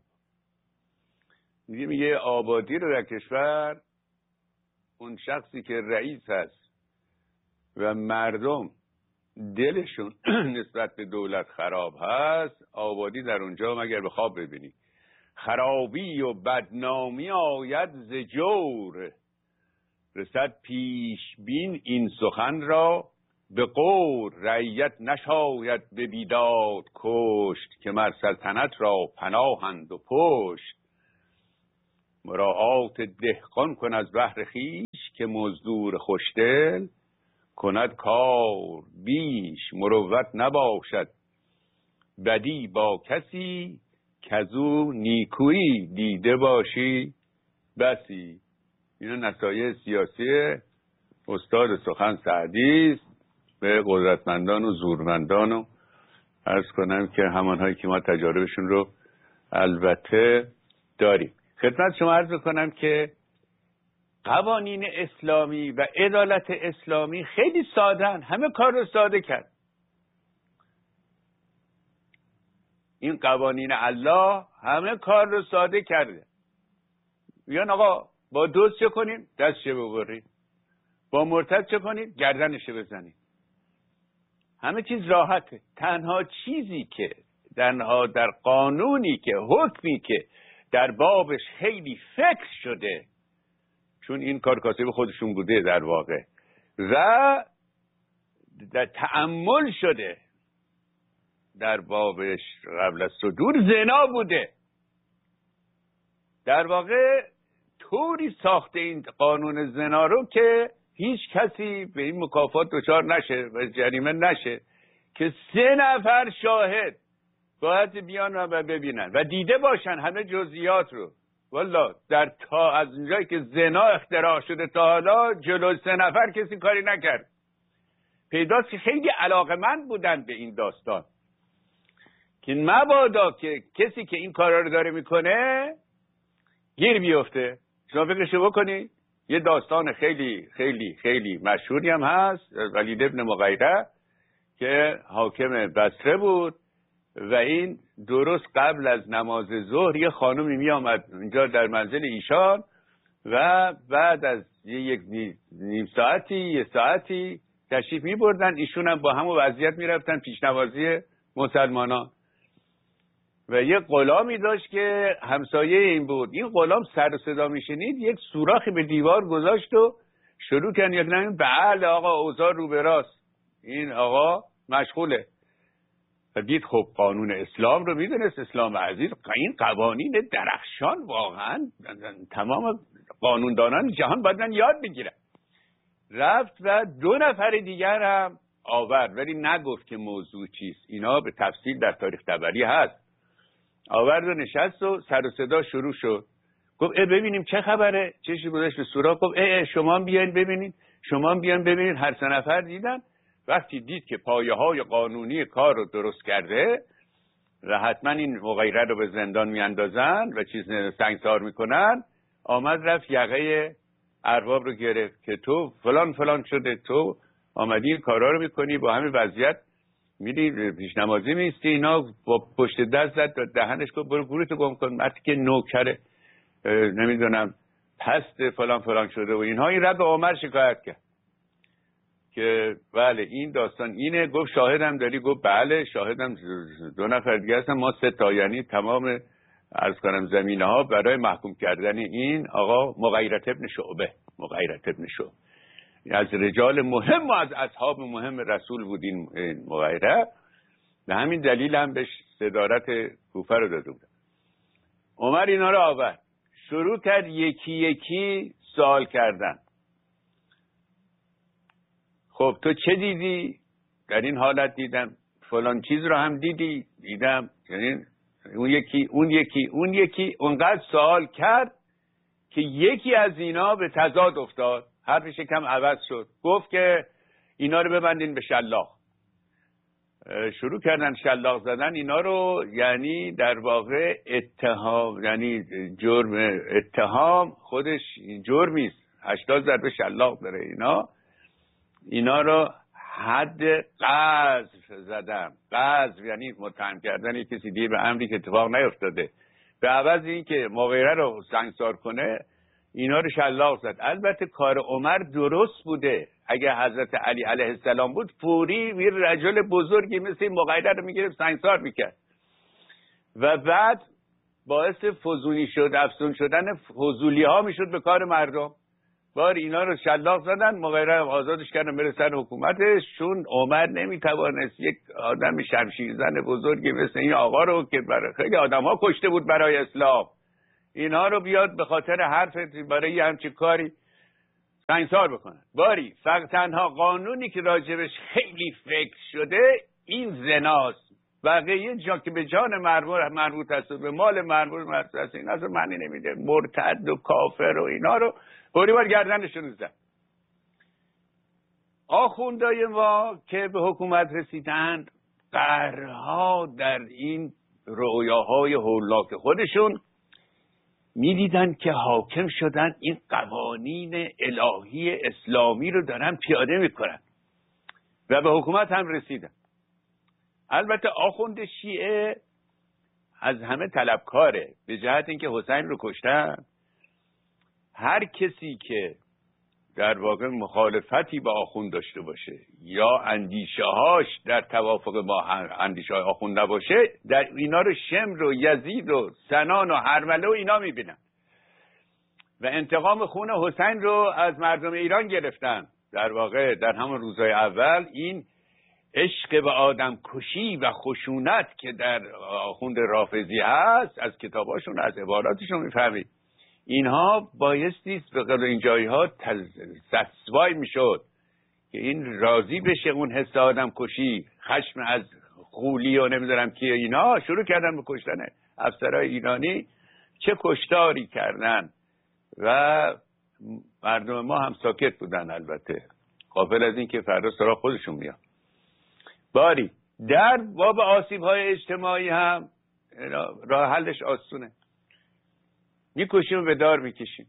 میگه آبادی رو در کشور اون شخصی که رئیس هست و مردم دلشون نسبت به دولت خراب هست، آبادی در اونجا مگر به خواب ببینی. خرابی و بدنامی آید ز جور، رسد پیش بین این سخن را به غور. رعیت نشاید به بیداد کشت، که مر سلطنت را پناهند و پشت. مراعات دهقان کن از بهر خویش، که مزدور خوشدل کند کار بیش. مروت نباشد بدی با کسی، کزو نیکویی دیده باشی بسی. اینا نصایح سیاسی استاد سخن سعدی است به قدرتمندان و زورمندان، و عرض کنم که همانهایی که ما تجاربشون رو البته داریم. خدمت شما عرض کنم که قوانین اسلامی و عدالت اسلامی خیلی ساده‌اند، همه کار رو ساده کرد. این قوانین الله همه کار رو ساده کرده. میگن آقا با دزد چه کنیم؟ دستش ببرید. با مرتد چه کنیم؟ گردنش بزنید. همه چیز راحته. تنها چیزی که در قانونی که حکمی که در بابش خیلی فکر شده، چون این کار کاسب خودشون بوده در واقع، و در تأمل شده در بابش قبل از صدور، زنا بوده. در واقع طوری ساخته این قانون زنا رو که هیچ کسی به این مکافات دچار نشه و جریمه نشه، که 3 نفر شاهد باید بیان و ببینن و دیده باشن همه جزئیات رو. والا از اونجایی که زنا اختراع شده تا حالا جلوی 3 نفر کسی کاری نکرد. پیداست که خیلی علاقه‌مند بودن به این داستان، که مبادا که کسی که این کارا رو داره میکنه گیر بیفته. شما فکرشو بکنید، یه داستان خیلی خیلی خیلی مشهوری هم هست، ولید ابن مغیره که حاکم بصره بود و این درست قبل از نماز ظهر یه خانومی می آمد اینجا در منزل ایشان و بعد از یک نیم ساعتی یه ساعتی تشریف می بردن، ایشون هم با همون وضعیت می رفتن پیشنوازی مسلمانان. و یه غلامی داشت که همسایه این بود. این غلام سر و صدا میشنید، یک سوراخی به دیوار گذاشت و شروع کرد یک نمیم بله آقا اوضاع رو به راست، این آقا مشغوله. و دید خب قانون اسلام رو میدونست، اسلام عزیز، این قوانین درخشان واقعا تمام قانوندانان جهان باید یاد بگیرن. رفت و 2 نفر دیگر هم آورد، ولی نگفت که موضوع چیست. اینا به تفصیل در تاریخ طبری هست. آورد و نشست و سر و صدا شروع شد. گفت ببینیم چه خبره. چشی گذاشت به سوراخ، گفت شما هم بیاین ببینید، شما هم بیاین ببینید. هر 3 نفر دیدن. وقتی دید که پایه‌های قانونی کار رو درست کرده و حتما این مغیره رو به زندان میاندازن و چیز سنگسار میکنن، آمد رفت یقه ارباب رو گرفت که تو فلان فلان شده، تو آمدی این کارا رو میکنی، با همین وضعیت میری پیش نمازی میستی. اینا با پشت دست زد دهنش، گفت برو گورتو گم کن، مرتی که نوکره نمیدونم پست فلان فلان شده و اینها. این رد به عمر شکایت کرد که بله این داستان اینه. گفت شاهدم داری؟ گفت بله شاهدم 2 نفر دیگه هستن، ما 3 تا، یعنی تمام عرض کنم زمینه ها برای محکوم کردن این آقا مغیره ابن شعبه. مغیره ابن شعبه از رجال مهم و از اصحاب مهم رسول بود این مغیره، به همین دلیل هم بهش صدارت کوفه رو داده بود. عمر اینا رو آورد، شروع کرد یکی یکی سوال کردن. خب تو چه دیدی؟ در این حالت دیدم. فلان چیز رو هم دیدم. یعنی اون یکی اونقدر سوال کرد که یکی از اینا به تضاد افتاد، حرفش کم عوض شد. گفت که اینا رو ببندین به شلاق. شروع کردن شلاق زدن اینا رو، یعنی در واقع اتهام، یعنی جرم اتهام خودش جرمی است. 80 ضربه شلاق داره. اینا رو حد قذف زدن. قذف یعنی متهم کردن کسی دیگه به امری که اتفاق نیفتاده. به عوض این که مغیره رو سنگسار کنه، اینا رو شلاق زد. البته کار عمر درست بوده. اگه حضرت علی علیه السلام بود، فوری یه رجل بزرگی مثل این مغیره رو میگرفت سنگسار میکرد و بعد باعث فضولی شد، افزون شدن فضولی ها میشد به کار مردم. بار اینا رو شلاق زدن، مغیره آزادش کردن بره سر حکومتش، چون عمر نمیتوانست یک آدم شمشیرزن بزرگی مثل این آقا رو که برای خیلی آدم ها کشته بود برای اسلام، اینها رو بیاد به خاطر حرف برای همچین کاری سنگسار بکنن. باری فقط تنها قانونی که راجبش خیلی فکر شده این زناست. بقیه جا که به جان مربوط هست و به مال مربوط هست این اصلا معنی نمیده. مرتد و کافر و اینا رو باری بار گردنشون زد. آخوندای ما که به حکومت رسیدند قرها در این رؤیاهای هولاک خودشون میدیدن که حاکم شدن، این قوانین الهی اسلامی رو دارن پیاده میکنن و به حکومت هم رسیدن. البته آخوند شیعه از همه طلبکاره، به جهت اینکه حسین رو کشتن. هر کسی که در واقع مخالفتی با آخوند داشته باشه یا اندیشه‌هاش در توافق با اندیشه‌های آخوند نباشه، در اینا رو شمر و یزید و سنان و هرمله و اینا میبینن و انتقام خون حسین رو از مردم ایران گرفتن. در واقع در همون روزهای اول این عشق به آدم کشی و خشونت که در آخوند رافضی هست از کتاباشون از عباراتشون میفهمید. اینها بایستیست به قدر این جایی ها سسوای میشد که این راضی بشه اون حس آدم کشی، خشم از خولی و نمیدونم که اینا شروع کردن به کشتن افسرهای ایرانی. چه کشتاری کردن و مردم ما هم ساکت بودن، البته غافل از این که فردا سراغ خودشون میاد. باری در باب آسیب‌های اجتماعی هم راه حلش آسونه، میکشیم و به دار میکشیم.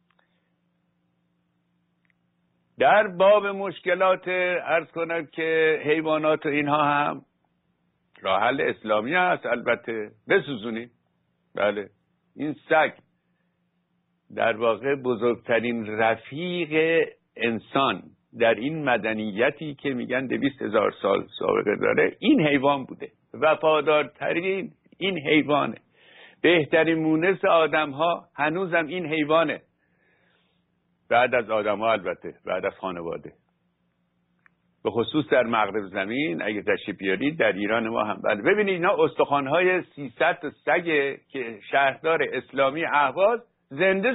در باب مشکلات عرض کنم که حیوانات و اینها هم راه حل اسلامی هست، البته بسوزونیم. بله این سگ در واقع بزرگترین رفیق انسان در این مدنیتی که میگن 200,000 سال سابقه داره این حیوان بوده. وفادارترین این حیوانه. بهترین مونس آدم ها هنوزم این حیوانه، بعد از آدم ها، البته بعد از خانواده. به خصوص در مغرب زمین اگه تشریف بیارید، در ایران ما هم. بله ببینید اینا استخوان‌های 300 تا سگ که شهردار اسلامی اهواز زنده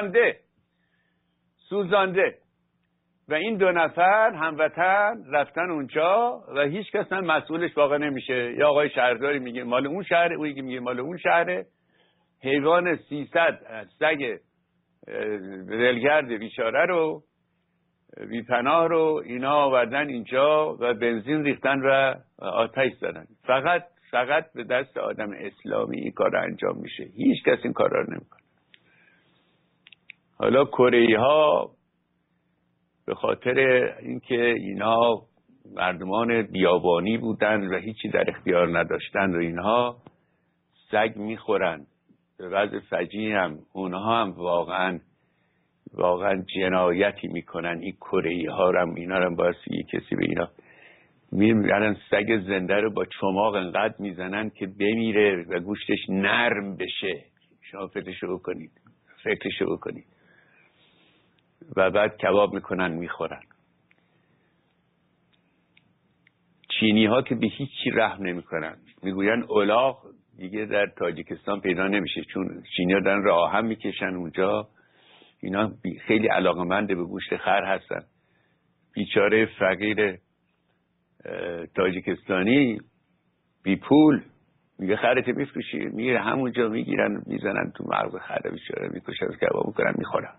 سوزانده و این 2 نفر هموطن رفتن اونجا و هیچ کس هم مسئولش واقع نمیشه. یا آقای شهرداری میگه مال اون شهره، اون یکی میگه مال اون شهره. حیوان 300 سگ دلگرد بیچاره رو بی‌پناه رو اینا آوردن اینجا و بنزین ریختن و آتش زدن. فقط به دست آدم اسلامی این کار انجام میشه. هیچ کس این کار رو نمیکنه. حالا کره‌ای ها به خاطر اینکه اینا مردمان بیابانی بودن و هیچی در اختیار نداشتن و اینها سگ میخورن به وضع فجیعی هم. اونها هم واقعا جنایتی میکنن. این کره‌ای ها هم اینا هم باید یه کسی به اینا میبرن سگ زنده رو با چماق انقدر میزنن که بمیره و گوشتش نرم بشه. شما فکرشو بکنید و بعد کباب میکنن میخورن. چینی ها که به هیچی رحم نمیکنن، میگوین الاغ دیگه در تاجیکستان پیدا نمیشه چون چینی ها دارن راه آهن میکشن اونجا. اینا خیلی علاقمند به گوشت خر هستن. بیچاره فقیر تاجیکستانی بی پول میگه خرت میفروشی، میگه همونجا میگیرن میزنن تو مغز خر، بیچاره میکشن کباب میکنن میخورن،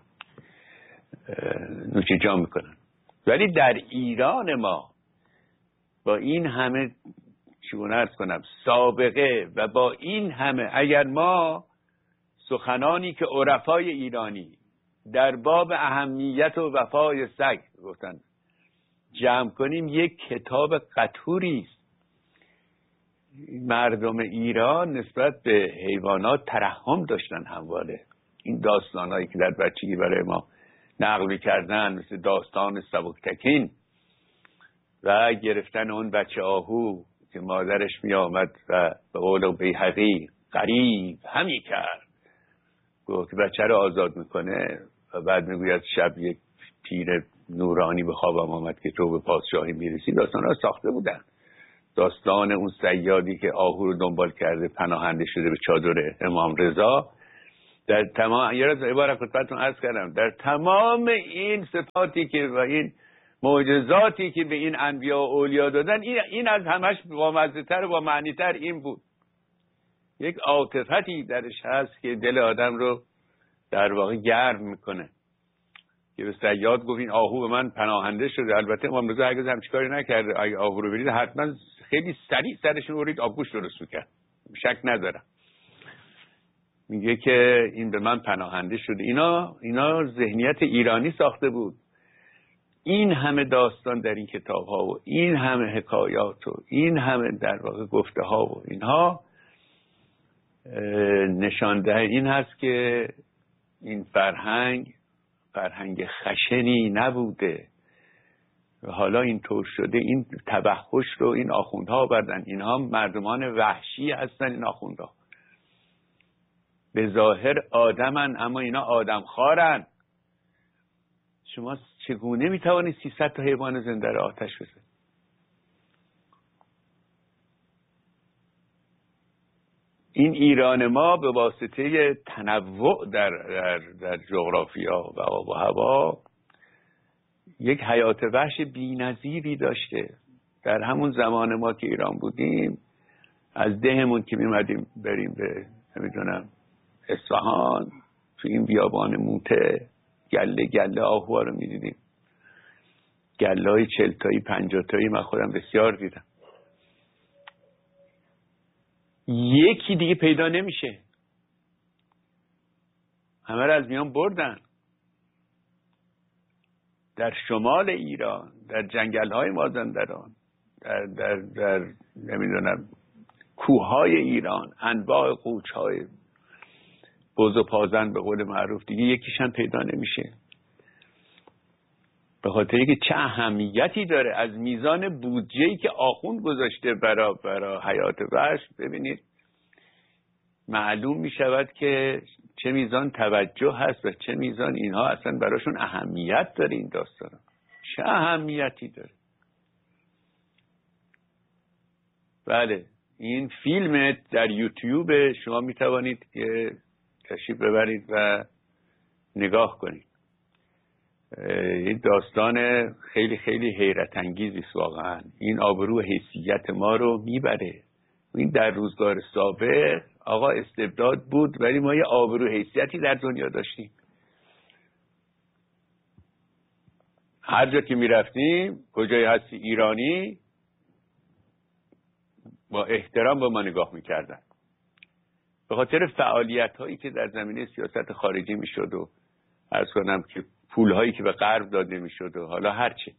نوش جان میکنن. ولی در ایران ما با این همه چگونه عرض کنم سابقه و با این همه، اگر ما سخنانی که عرفای ایرانی در باب اهمیت و وفای سگ گفتن جمع کنیم، یک کتاب قطوری است. مردم ایران نسبت به حیوانات ترحم داشتن همواره. این داستانایی که در بچگی برای ما نقل کردن، مثل داستان سبکتکین و گرفتن اون بچه آهو که مادرش می آمد و به قول بیهقی غریب همی کرد، گفت که بچه رو آزاد میکنه و بعد میگوید شب یک پیر نورانی به خوابم آمد که تو به پادشاهی میرسی. داستان ها ساخته بودن. داستان اون صیادی که آهو رو دنبال کرده پناهنده شده به چادر امام رضا، در تمام، یه روز عبارت خدمتتون عرض کردم، در تمام این صفاتی که و این معجزاتی که به این انبیا و اولیا دادن، این از همش بامزه‌تر و با معنی‌تر این بود. یک عاطفتی درش هست که دل آدم رو در واقع گرم میکنه. که به صیاد گفت این آهو به من پناهنده شده. البته امام رضا هرگز همچین کاری نکرده. اگه آهو رو برید حتما خیلی سریع سرش برید آبگوشت درست میکرد، شک ندارم. میگه که این به من پناهنده شده. اینا ذهنیت ایرانی ساخته بود. این همه داستان در این کتاب ها و این همه حکایات و این همه در واقع گفته ها و اینها نشانده این هست که این فرهنگ خشنی نبوده و حالا این طور شده. این تبحش رو این آخوندها بردن. اینها مردمان وحشی هستن. این آخوندها به ظاهر آدمن اما اینا آدم خارن. شما چگونه میتوانید 300 تا حیوان زنده را آتش بزنید؟ این ایران ما به واسطه تنوع در جغرافیا و آب و هوا یک حیات وحش بی‌نظیری داشته. در همون زمان ما که ایران بودیم، از دهمون که میمدیم بریم به نمیدونم اصفهان، تو این بیابان موته گله آهوها رو میدیدیم. گله های 40 تایی 50 تایی من خودم بسیار دیدم. یکی دیگه پیدا نمیشه، همه رو از میان بردن. در شمال ایران، در جنگل های مازندران، در نمیدونم کوههای ایران، انواع قوچ های بز و پازن به قول معروف، دیگه یکیش هم پیدا نمیشه. به خاطر اینکه چه اهمیتی داره از میزان بودجه‌ای که آخوند گذاشته برای حیات وحش. ببینید معلوم می شود که چه میزان توجه هست و چه میزان اینها اصلا براشون اهمیت داره. این داستان چه اهمیتی داره. بله، این فیلم در یوتیوب شما می توانید که تشریف ببرید و نگاه کنید. این داستان خیلی خیلی حیرت انگیزی است واقعا. این آبرو و حیثیت ما رو میبره. این در روزگار سابق آقا استبداد بود، ولی ما یه آبرو و حیثیتی در دنیا داشتیم. هر جا که میرفتیم، کجای هستی ایرانی، با احترام به ما نگاه میکردن. به خاطر فعالیت هایی که در زمینه سیاست خارجی میشد و عرض کنم که پول هایی که به غرب داده میشد و حالا هرچی.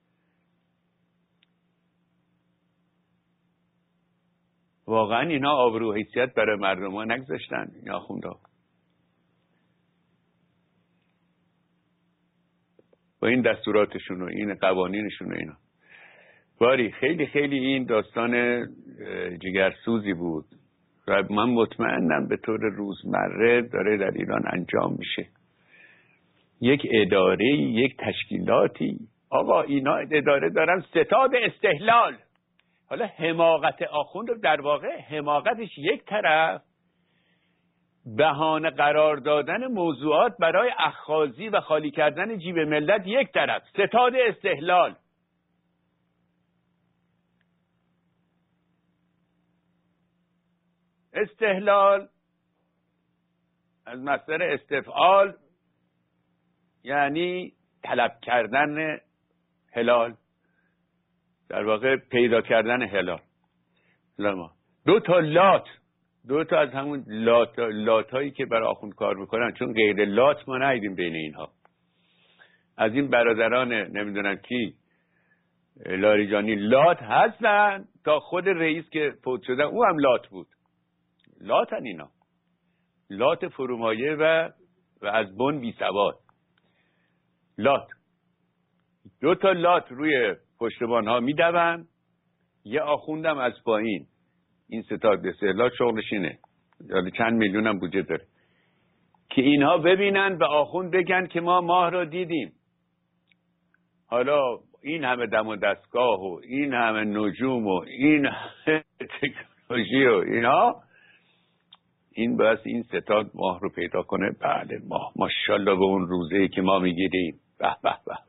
واقعا اینا آبرو و حیثیت برای مردم ها نگذاشتن. این آخوندها با این دستوراتشون و این قوانینشون و اینا. باری خیلی خیلی این داستان جگرسوزی بود و من مطمئنم به طور روزمره داره در ایران انجام میشه. یک اداره، یک تشکیلاتی، آقا اینا اداره دارن ستاد استحلال. حالا حماقت آخوند رو در واقع حماقتش یک طرف، بهانه قرار دادن موضوعات برای اخاذی و خالی کردن جیب ملت یک طرف. ستاد استحلال. استحلال از مصدر استفعال یعنی طلب کردن حلال، در واقع پیدا کردن حلال. دو تا از همون لات هایی که برای آخوند کار میکنن، چون غیر لات ما ندیدیم بین اینها. از این برادران نمیدونم کی لاریجانی لات هستن، تا خود رئیس که فوت شدن او هم لات بود. لاتن اینا، لات فرومایه و از بن بی سواد. لات، دو تا لات روی پشتبان ها میدون، یه آخوندم از پایین. این ستاد استحلال شغلش اینه، چند میلیون هم بودجه داره که اینها ببینن به آخوند بگن که ما ماه رو دیدیم. حالا این همه دم و دستگاه و این همه نجوم و این تکنولوژی و اینها این باید این ستاد ماه رو پیدا کنه. بله ماه ماشاءالله به اون روزه‌ای که ما میگیریم. به به به.